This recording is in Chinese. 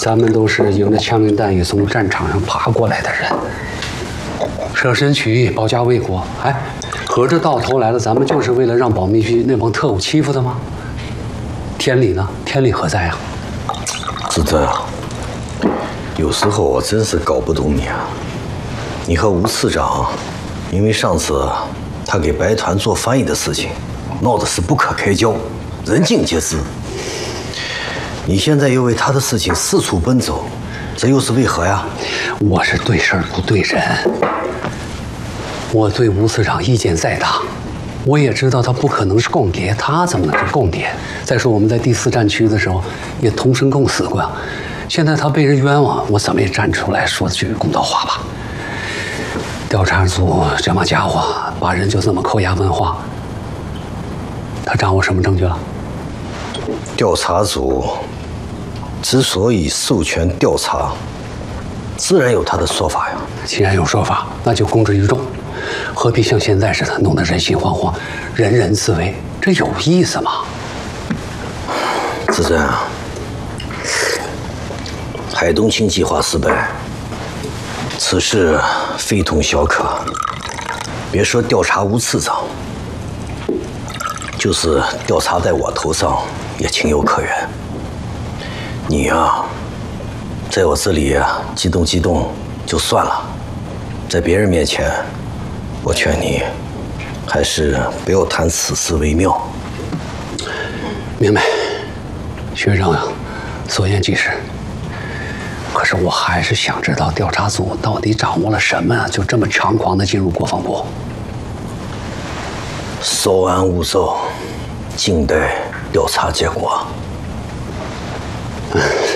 咱们都是迎着枪林弹雨从战场上爬过来的人，舍身取义，保家卫国。哎，合着到头来了，咱们就是为了让保密区那帮特务欺负的吗？天理呢？天理何在啊？ 子尊啊，有时候我真是搞不懂你啊。你和吴次长，因为上次他给白团做翻译的事情，闹得是不可开交，人尽皆知。你现在又为他的事情四处奔走，这又是为何呀？ 我是对事儿不对人。我对吴次长意见再大，我也知道他不可能是共谍，他怎么能是共谍？再说我们在第4战区的时候也同生共死过，现在他被人冤枉，我怎么也站出来说句公道话吧。调查组这帮家伙把人就这么扣押问话，他掌握什么证据了？ 调查组之所以授权调查，自然有他的说法呀。 既然有说法，那就公之于众，何必像现在似的弄得人心惶惶、人人自危？这有意思吗？ 子珍啊，海东青计划失败，此事非同小可。别说调查吴次长，就是调查在我头上，也情有可原。你呀，在我这里激动激动就算了，在别人面前，我劝你还是不要谈此事为妙。 明白，学长所言极是。可是我还是想知道调查组到底掌握了什么，就这么猖狂地进入国防部。 稍安勿躁，静待调查结果。